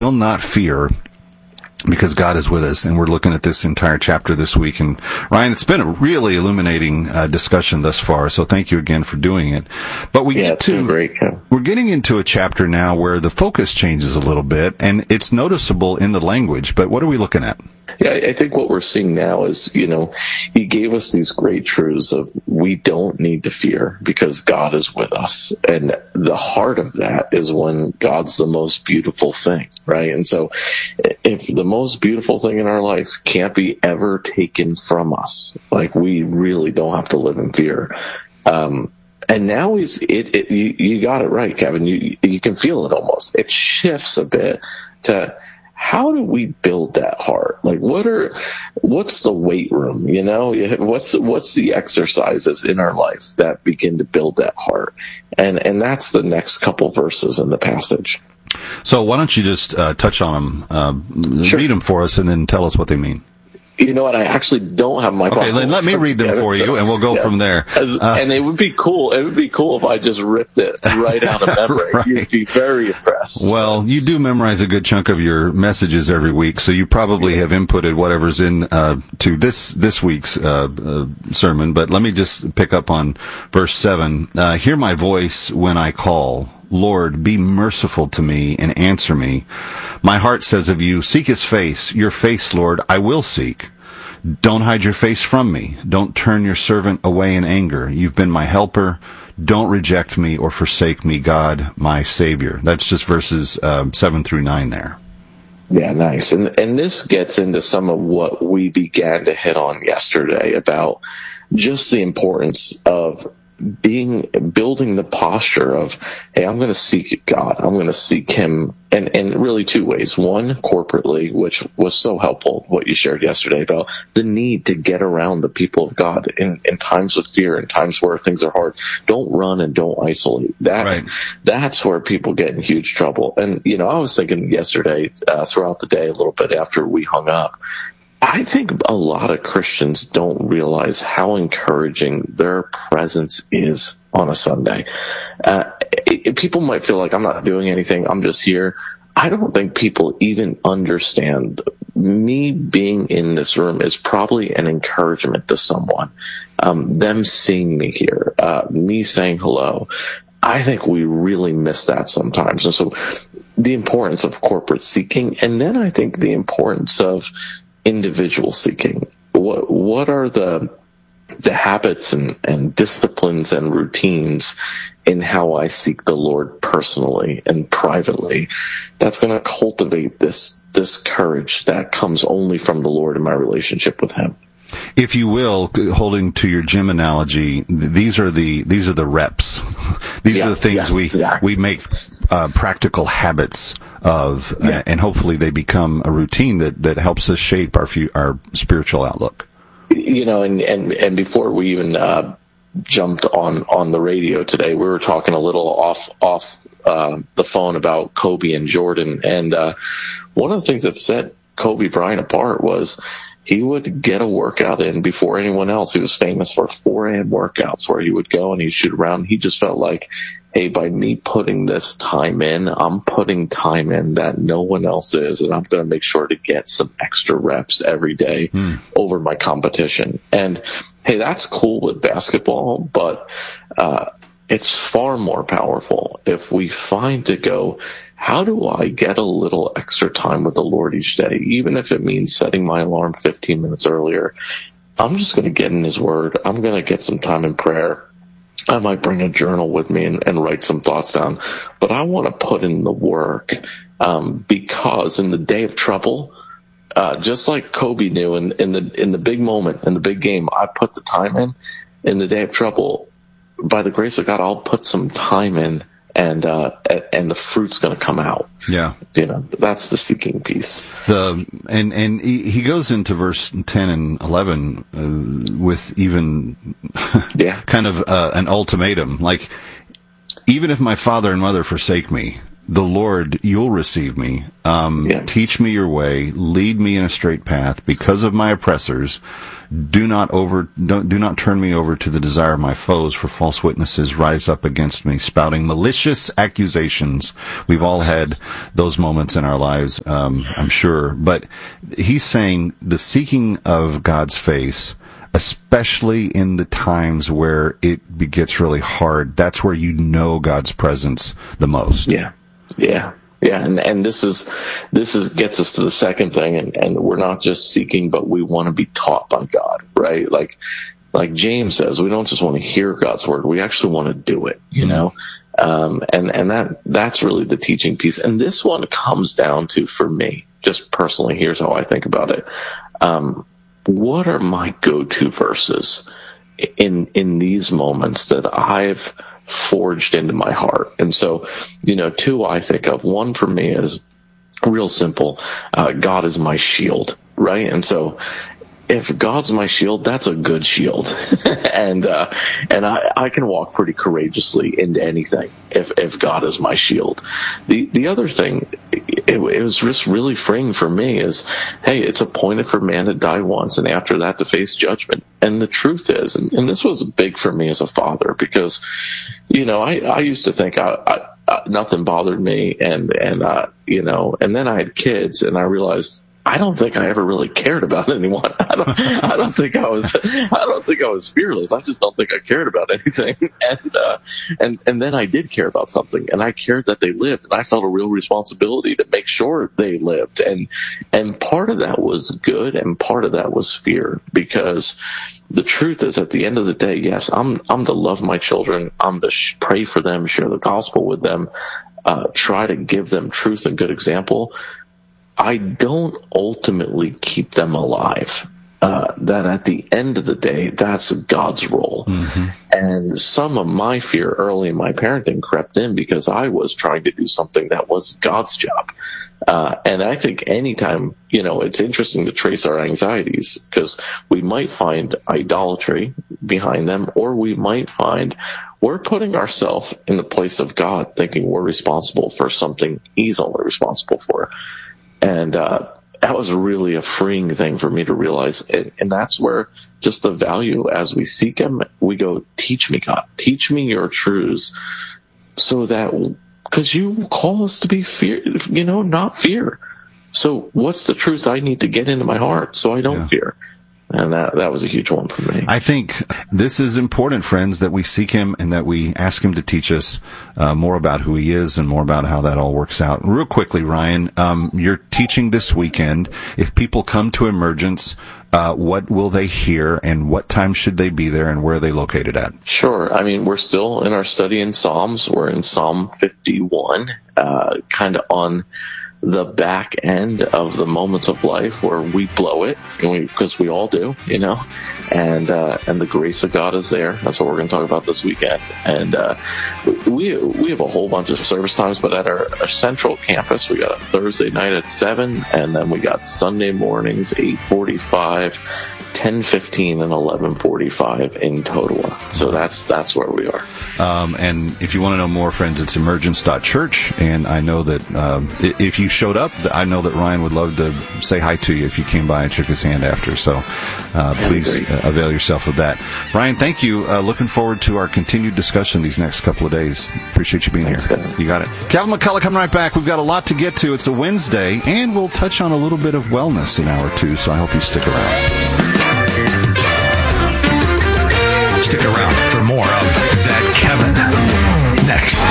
will not fear because God is with us. And we're looking at this entire chapter this week. And Ryan, it's been a really illuminating discussion thus far. So thank you again for doing it. But it's been great, Kevin. We're getting into a chapter now where the focus changes a little bit, and it's noticeable in the language. But what are we looking at? Yeah, I think what we're seeing now is, he gave us these great truths of we don't need to fear because God is with us. And the heart of that is when God's the most beautiful thing, right? And so if the most beautiful thing in our life can't be ever taken from us, like we really don't have to live in fear. And now you got it right, Kevin. You can feel it almost. It shifts a bit to how do we build that heart? Like, what's the weight room? What's the exercises in our life that begin to build that heart? And that's the next couple verses in the passage. So why don't you just touch on them, Sure. Read them for us, and then tell us what they mean. You know what? I actually don't have my Bible. Okay, let me read them for you, and we'll go from there. And it would be cool. It would be cool if I just ripped it right out of memory. Right. You'd be very impressed. Well, you do memorize a good chunk of your messages every week, so you probably have inputted whatever's in to this week's sermon. But let me just pick up on verse 7. Hear my voice when I call. Lord, be merciful to me and answer me. My heart says of you, seek his face. Your face, Lord, I will seek. Don't hide your face from me. Don't turn your servant away in anger. You've been my helper. Don't reject me or forsake me, God, my Savior. That's just verses 7 through 9 there. Yeah, nice. And this gets into some of what we began to hit on yesterday about just the importance of building the posture of, hey, I'm going to seek God. I'm going to seek him and really two ways. One, corporately, which was so helpful, what you shared yesterday about the need to get around the people of God in times of fear, in times where things are hard. Don't run and don't isolate. That's where people get in huge trouble. And, I was thinking yesterday, throughout the day, a little bit after we hung up, I think a lot of Christians don't realize how encouraging their presence is on a Sunday. People might feel like I'm not doing anything, I'm just here. I don't think people even understand me being in this room is probably an encouragement to someone. Them seeing me here, me saying hello. I think we really miss that sometimes. And so the importance of corporate seeking, and then I think the importance of individual seeking. What are the habits and disciplines and routines in how I seek the Lord personally and privately that's going to cultivate this courage that comes only from the Lord in my relationship with him? If you will, holding to your gym analogy, these are the reps. These are the things we make practical habits of, and hopefully they become a routine that helps us shape our spiritual outlook. And before we even jumped on the radio today, we were talking a little off the phone about Kobe and Jordan, and one of the things that set Kobe Bryant apart was he would get a workout in before anyone else. He was famous for 4 a.m. workouts where he would go and he'd shoot around. He just felt like, hey, by me putting this time in, I'm putting time in that no one else is, and I'm going to make sure to get some extra reps every day over my competition. And, hey, that's cool with basketball, but it's far more powerful if we find to go, how do I get a little extra time with the Lord each day? Even if it means setting my alarm 15 minutes earlier, I'm just going to get in his word. I'm going to get some time in prayer. I might bring a journal with me and write some thoughts down, but I want to put in the work, because in the day of trouble, just like Kobe knew in the big moment, in the big game, I put the time in the day of trouble. By the grace of God, I'll put some time in, and the fruit's going to come out. Yeah. That's the seeking piece. And he goes into verse 10 and 11 with even kind of an ultimatum. Like, even if my father and mother forsake me, the Lord, you'll receive me. Teach me your way, lead me in a straight path because of my oppressors. Do not turn me over to the desire of my foes, for false witnesses rise up against me, spouting malicious accusations. We've all had those moments in our lives, I'm sure. But he's saying the seeking of God's face, especially in the times where it gets really hard, that's where you know God's presence the most. Yeah. And this gets us to the second thing, and we're not just seeking, but we want to be taught by God, right? Like James says, we don't just want to hear God's word, we actually want to do it, you know? And that's really the teaching piece. And this one comes down to, for me, just personally, here's how I think about it. What are my go-to verses in these moments that I've forged into my heart? And so, two I think of. One for me is real simple. God is my shield, right? And so if God's my shield, that's a good shield. and I can walk pretty courageously into anything if God is my shield. The other thing, it was just really freeing for me is, hey, it's appointed for man to die once, and after that to face judgment. And the truth is, and this was big for me as a father, because, I used to think nothing bothered me, and then I had kids, and I realized I don't think I ever really cared about anyone. I don't think I was fearless. I just don't think I cared about anything. And then I did care about something, and I cared that they lived, and I felt a real responsibility to make sure they lived. And part of that was good, and part of that was fear, because the truth is, at the end of the day, yes, I'm to love my children. I'm to pray for them, share the gospel with them, try to give them truth and good example. I don't ultimately keep them alive. That at the end of the day, that's God's role. Mm-hmm. And some of my fear early in my parenting crept in because I was trying to do something that was God's job. And I think anytime, it's interesting to trace our anxieties, because we might find idolatry behind them, or we might find we're putting ourselves in the place of God, thinking we're responsible for something He's only responsible for. And that was really a freeing thing for me to realize. And that's where just the value, as we seek Him, we go, teach me, God, teach me your truths, so that, because you call us to be not fear. So what's the truth I need to get into my heart so I don't fear? And that was a huge one for me. I think this is important, friends, that we seek Him and that we ask Him to teach us more about who He is and more about how that all works out. Real quickly, Ryan, you're teaching this weekend. If people come to Emergence, what will they hear, and what time should they be there, and where are they located at? Sure. I mean, we're still in our study in Psalms. We're in Psalm 51, kind of on the back end of the moments of life where we blow it, because we all do, and the grace of God is there. That's what we're going to talk about this weekend. And we have a whole bunch of service times, but at our central campus, we got a Thursday night at 7, and then we got Sunday mornings 8:45, 10:15, and 11:45 in total. So that's where we are. And if you want to know more, friends, it's emergence.church. And I know that if you showed up, I know that Ryan would love to say hi to you if you came by and shook his hand after. So please avail yourself of that. Ryan, thank you. Looking forward to our continued discussion these next couple of days. Appreciate you being here. Guys. You got it. Calvin McCullough coming right back. We've got a lot to get to. It's a Wednesday, and we'll touch on a little bit of wellness in hour 2, so I hope you stick around. Stick around for more of That Kevin next.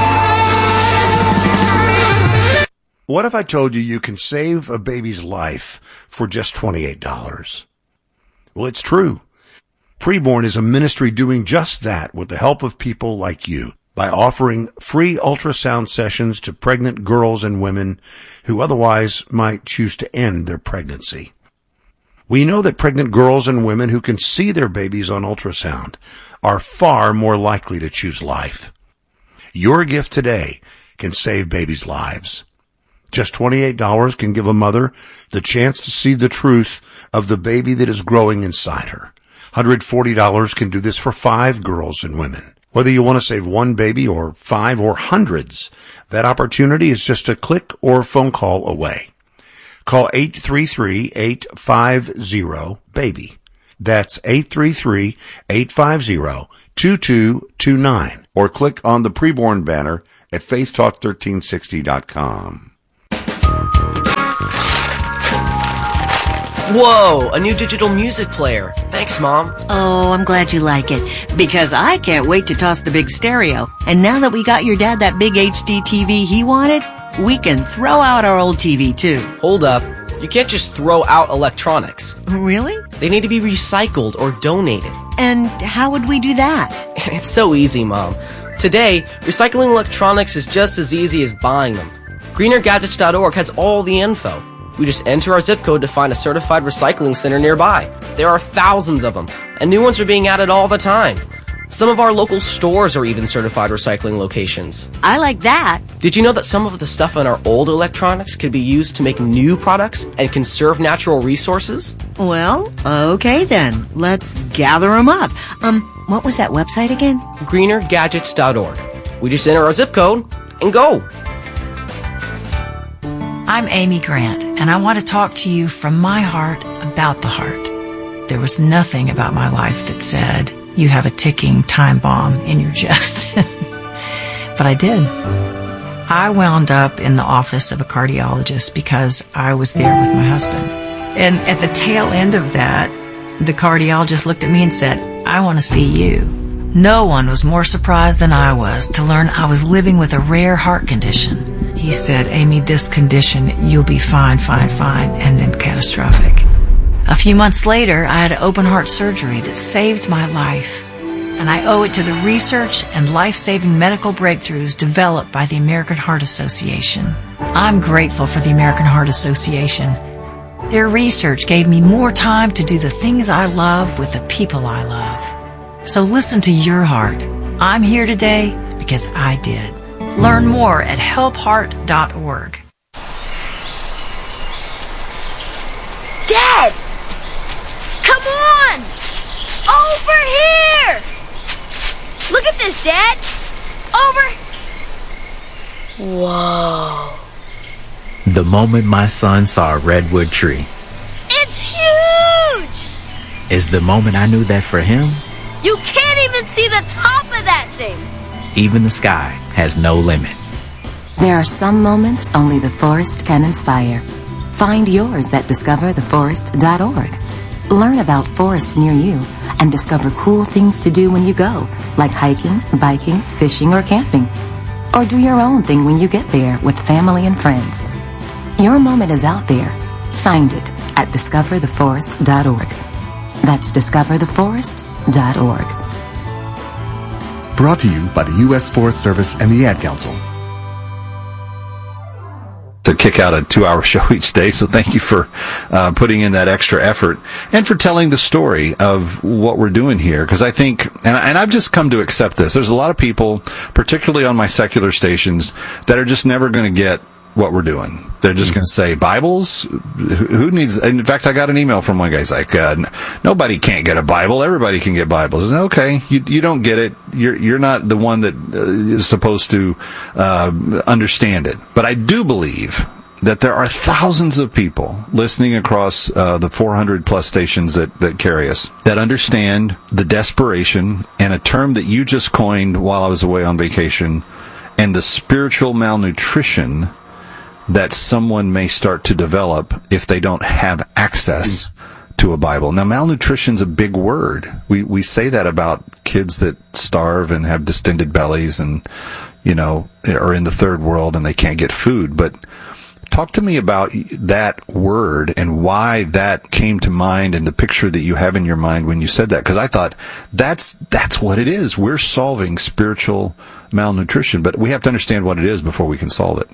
What if I told you can save a baby's life for just $28? Well, it's true. Preborn is a ministry doing just that with the help of people like you, by offering free ultrasound sessions to pregnant girls and women who otherwise might choose to end their pregnancy. We know that pregnant girls and women who can see their babies on ultrasound are far more likely to choose life. Your gift today can save babies' lives. Just $28 can give a mother the chance to see the truth of the baby that is growing inside her. $140 can do this for 5 girls and women. Whether you want to save one baby or 5 or hundreds, that opportunity is just a click or phone call away. Call 833-850-BABY. That's 833-850-2229. Or click on the preborn banner at faithtalk1360.com. Whoa, a new digital music player. Thanks, Mom. Oh, I'm glad you like it, because I can't wait to toss the big stereo. And now that we got your dad that big HD TV he wanted, we can throw out our old TV too. Hold up. You can't just throw out electronics. Really? They need to be recycled or donated. And how would we do that? It's so easy, Mom. Today, recycling electronics is just as easy as buying them. GreenerGadgets.org has all the info. We just enter our zip code to find a certified recycling center nearby. There are thousands of them, and new ones are being added all the time. Some of our local stores are even certified recycling locations. I like that. Did you know that some of the stuff in our old electronics could be used to make new products and conserve natural resources? Well, okay then. Let's gather them up. What was that website again? GreenerGadgets.org. We just enter our zip code and go. I'm Amy Grant, and I want to talk to you from my heart about the heart. There was nothing about my life that said, you have a ticking time bomb in your chest. But I did. I wound up in the office of a cardiologist because I was there with my husband. And at the tail end of that, the cardiologist looked at me and said, I want to see you. No one was more surprised than I was to learn I was living with a rare heart condition. He said, Amy, this condition, you'll be fine, and then catastrophic. A few months later, I had open heart surgery that saved my life. And I owe it to the research and life-saving medical breakthroughs developed by the American Heart Association. I'm grateful for the American Heart Association. Their research gave me more time to do the things I love with the people I love. So listen to your heart. I'm here today because I did. Learn more at helpheart.org. Dad! Come on! Over here! Look at this, Dad! Over! Whoa. The moment my son saw a redwood tree It's huge! is the moment I knew that for him, You can't even see the top of that thing! even the sky has no limit. There are some moments only the forest can inspire. Find yours at discovertheforest.org. Learn about forests near you and discover cool things to do when you go, like hiking, biking, fishing, or camping. Or do your own thing when you get there with family and friends. Your moment is out there. Find it at discovertheforest.org. That's discovertheforest.org. Brought to you by the U.S. Forest Service and the Ad Council. To kick out a 2-hour show each day, so thank you for putting in that extra effort and for telling the story of what we're doing here, because I think, and I've just come to accept this, there's a lot of people, particularly on my secular stations, that are just never going to get what we're doing. They're just going to say, Bibles? Who needs... In fact, I got an email from one guy. He's like, nobody can't get a Bible. Everybody can get Bibles. And okay, you don't get it. You're not the one that is supposed to understand it. But I do believe that there are thousands of people listening across the 400-plus stations that carry us that understand the desperation and a term that you just coined while I was away on vacation, and the spiritual malnutrition that someone may start to develop if they don't have access to a Bible. Now, malnutrition's a big word. We say that about kids that starve and have distended bellies and, are in the third world and they can't get food. But talk to me about that word and why that came to mind and the picture that you have in your mind when you said that. Because I thought that's what it is. We're solving spiritual malnutrition, but we have to understand what it is before we can solve it.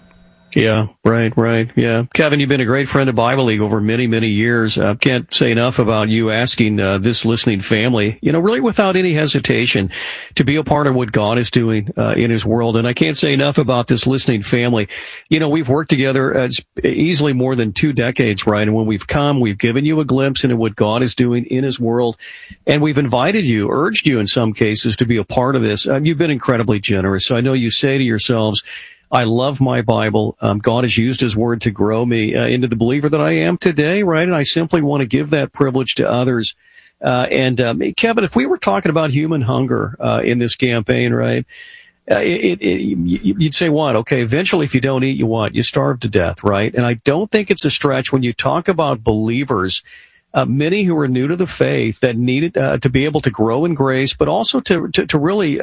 Yeah, right. Yeah. Kevin, you've been a great friend of Bible League over many, many years. Can't say enough about you asking this listening family, really without any hesitation, to be a part of what God is doing in his world. And I can't say enough about this listening family. We've worked together easily more than 2 decades, right? And when we've come, we've given you a glimpse into what God is doing in his world. And we've invited you, urged you in some cases, to be a part of this. You've been incredibly generous. So I know you say to yourselves, I love my Bible. God has used his word to grow me into the believer that I am today, right? And I simply want to give that privilege to others. Kevin, if we were talking about human hunger in this campaign, right, you'd say what? Okay, eventually if you don't eat, you starve to death, right? And I don't think it's a stretch when you talk about believers, many who are new to the faith that needed to be able to grow in grace, but also to really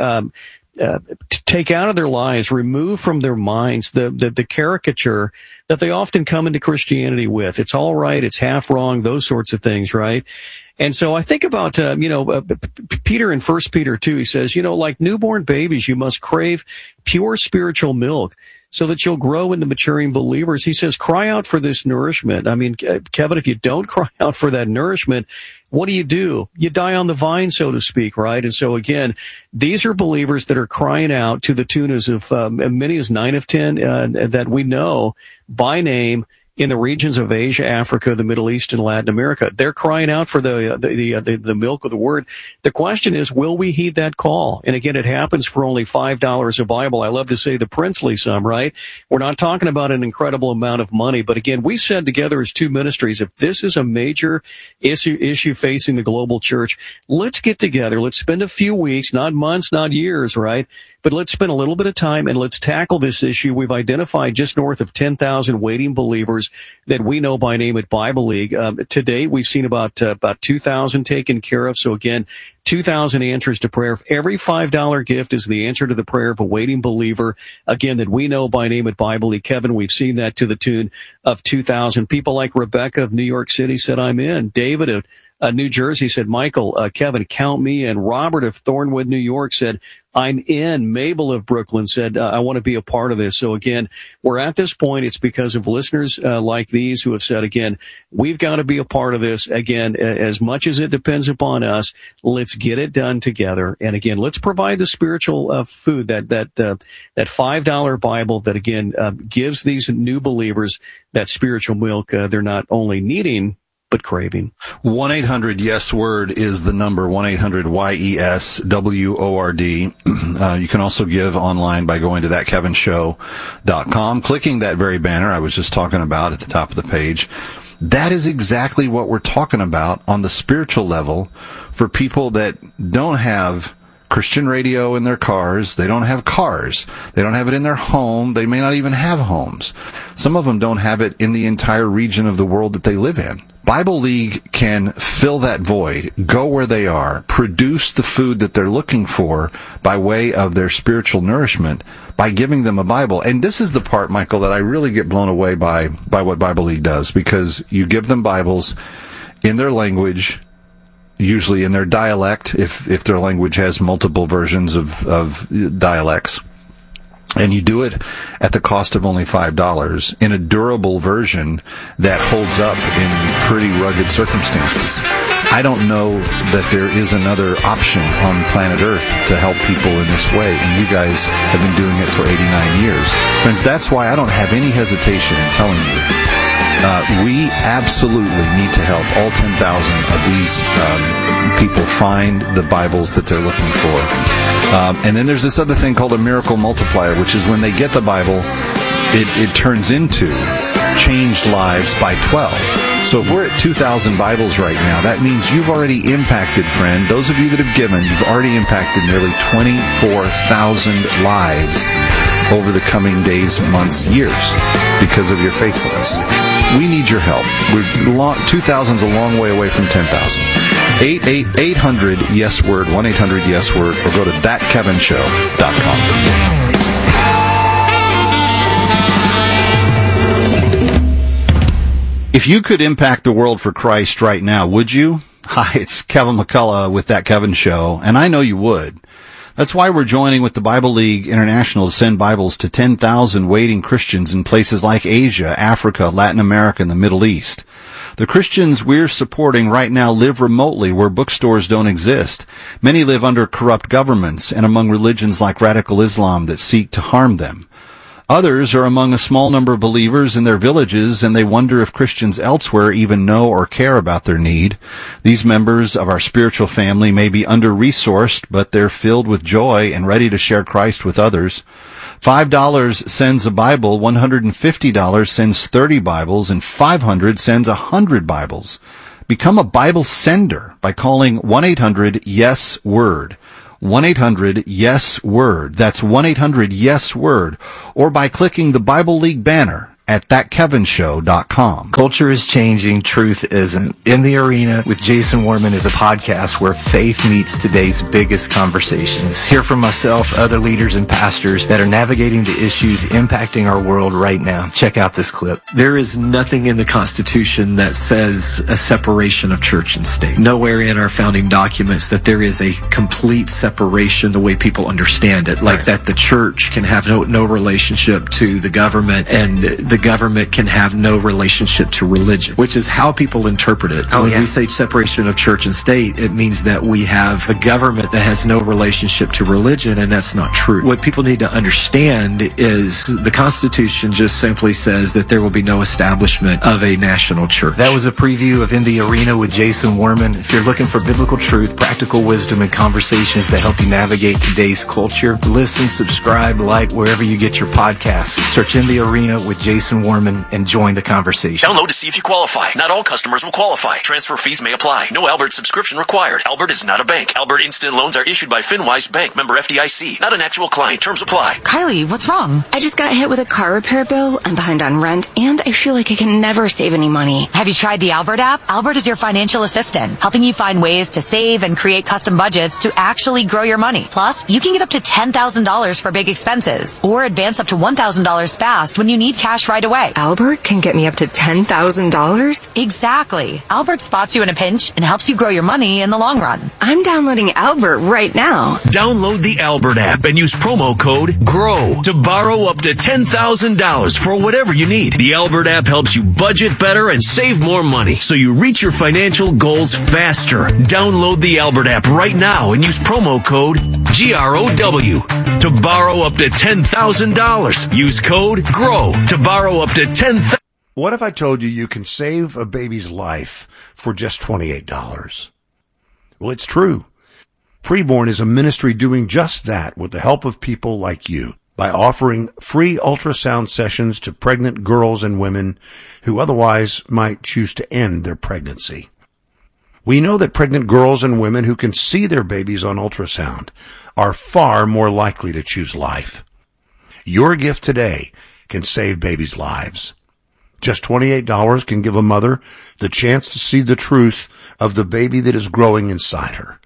to take out of their lives, remove from their minds the caricature that they often come into Christianity with. It's all right, it's half wrong, those sorts of things, right? And so I think about, Peter in 1 Peter 2, he says, like newborn babies, you must crave pure spiritual milk so that you'll grow into maturing believers. He says, cry out for this nourishment. I mean, Kevin, if you don't cry out for that nourishment, what do? You die on the vine, so to speak, right? And so again, these are believers that are crying out to the tune of many as 9 of 10 that we know by name in the regions of Asia, Africa, the Middle East, and Latin America. They're crying out for the milk of the word. The question is, will we heed that call? And again, it happens for only $5 a Bible. I love to say the princely sum, right? We're not talking about an incredible amount of money, but again, we said together as 2 ministries, if this is a major issue facing the global church, let's get together. Let's spend a few weeks, not months, not years, right? But let's spend a little bit of time and let's tackle this issue. We've identified just north of 10,000 waiting believers that we know by name at Bible League. To date, we've seen about 2,000 taken care of. So again, 2,000 answers to prayer. Every $5 gift is the answer to the prayer of a waiting believer, again, that we know by name at Bible League. Kevin, we've seen that to the tune of 2,000. People like Rebecca of New York City said, I'm in. David of New Jersey said, Michael, Kevin, count me in. Robert of Thornwood, New York said, I'm in. Mabel of Brooklyn said, I want to be a part of this. So again, we're at this point. It's because of listeners like these who have said, again, we've got to be a part of this. Again, as much as it depends upon us, let's get it done together. And again, let's provide the spiritual food, that $5 Bible that again gives these new believers that spiritual milk they're not only needing, but craving. 1-800-YES-WORD is the number, 1-800-YES-WORD. You can also give online by going to thatkevinshow.com, clicking that very banner I was just talking about at the top of the page. That is exactly what we're talking about on the spiritual level for people that don't have Christian radio in their cars. They don't have cars. They don't have it in their home. They may not even have homes. Some of them don't have it in the entire region of the world that they live in. Bible League can fill that void, go where they are, produce the food that they're looking for by way of their spiritual nourishment by giving them a Bible. And this is the part, Michael, that I really get blown away by what Bible League does, because you give them Bibles in their language, usually in their dialect, if their language has multiple versions of dialects. And you do it at the cost of only $5 in a durable version that holds up in pretty rugged circumstances. I don't know that there is another option on planet Earth to help people in this way, and you guys have been doing it for 89 years. Friends, that's why I don't have any hesitation in telling you we absolutely need to help all 10,000 of these people find the Bibles that they're looking for. And then there's this other thing called a miracle multiplier, which is when they get the Bible, it turns into changed lives by 12. So if we're at 2,000 Bibles right now, that means you've already impacted, friend. Those of you that have given, you've already impacted nearly 24,000 lives over the coming days, months, years because of your faithfulness. We need your help. 2,000 is a long way away from 10,000. 800-YES-WORD, 1-800-YES-WORD, or go to thatkevinshow.com. If you could impact the world for Christ right now, would you? Hi, it's Kevin McCullough with That Kevin Show, and I know you would. That's why we're joining with the Bible League International to send Bibles to 10,000 waiting Christians in places like Asia, Africa, Latin America, and the Middle East. The Christians we're supporting right now live remotely where bookstores don't exist. Many live under corrupt governments and among religions like radical Islam that seek to harm them. Others are among a small number of believers in their villages, and they wonder if Christians elsewhere even know or care about their need. These members of our spiritual family may be under-resourced, but they're filled with joy and ready to share Christ with others. $5 sends a Bible, $150 sends 30 Bibles, and $500 sends 100 Bibles. Become a Bible sender by calling 1-800-YES-WORD. 1-800-YES-WORD. That's 1-800-YES-WORD. Or by clicking the Bible League banner at thatkevinshow.com. Culture is changing, truth isn't. In the Arena with Jason Warman is a podcast where faith meets today's biggest conversations. Hear from myself, other leaders and pastors that are navigating the issues impacting our world right now. Check out this clip. There is nothing in the Constitution that says a separation of church and state. Nowhere in our founding documents that there is a complete separation the way people understand it, like that the church can have no relationship to the government and the government can have no relationship to religion, which is how people interpret it. When we say separation of church and state, it means that we have a government that has no relationship to religion, and that's not true. What people need to understand is the Constitution just simply says that there will be no establishment of a national church. That was a preview of In the Arena with Jason Warman. If you're looking for biblical truth, practical wisdom, and conversations that help you navigate today's culture, listen, subscribe, like wherever you get your podcasts. Search In the Arena with Jason Warman and join the conversation. Download to see if you qualify. Not all customers will qualify. Transfer fees may apply. No Albert subscription required. Albert is not a bank. Albert Instant Loans are issued by FinWise Bank, member FDIC. Not an actual client. Terms apply. Kylie, what's wrong? I just got hit with a car repair bill. I'm behind on rent, and I feel like I can never save any money. Have you tried the Albert app? Albert is your financial assistant, helping you find ways to save and create custom budgets to actually grow your money. Plus, you can get up to $10,000 for big expenses, or advance up to $1,000 fast when you need cash right away. Albert can get me up to $10,000? Exactly. Albert spots you in a pinch and helps you grow your money in the long run. I'm downloading Albert right now. Download the Albert app and use promo code GROW to borrow up to $10,000 for whatever you need. The Albert app helps you budget better and save more money so you reach your financial goals faster. Download the Albert app right now and use promo code GROW to borrow up to $10,000. Use code GROW to borrow up to $10,000. What if I told you can save a baby's life for just $28? Well, it's true. Preborn is a ministry doing just that with the help of people like you by offering free ultrasound sessions to pregnant girls and women who otherwise might choose to end their pregnancy. We know that pregnant girls and women who can see their babies on ultrasound are far more likely to choose life. Your gift today can save babies' lives. Just $28 can give a mother the chance to see the truth of the baby that is growing inside her.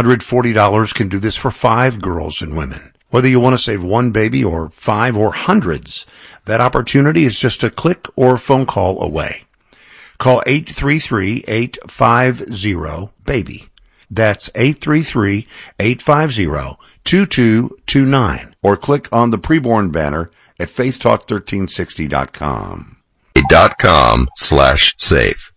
$140 can do this for 5 girls and women. Whether you want to save one baby or 5 or hundreds, that opportunity is just a click or phone call away. Call 833-850-BABY. That's 833-850-2229. Or click on the Preborn banner at faithtalk1360.com. .com/safe.